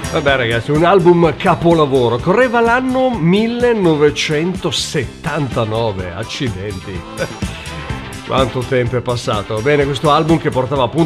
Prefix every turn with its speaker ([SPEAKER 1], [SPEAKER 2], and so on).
[SPEAKER 1] Vabbè ragazzi, un album capolavoro. Correva l'anno 1979, accidenti. Quanto tempo è passato. Bene, questo album che portava appunto